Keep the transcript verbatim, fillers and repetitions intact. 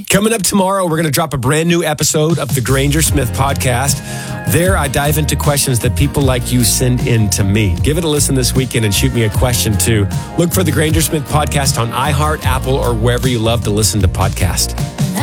Coming up tomorrow, we're going to drop a brand new episode of the Granger Smith Podcast. There, I dive into questions that people like you send in to me. Give it a listen this weekend and shoot me a question too. Look for the Granger Smith Podcast on iHeart, Apple, or wherever you love to listen to podcasts.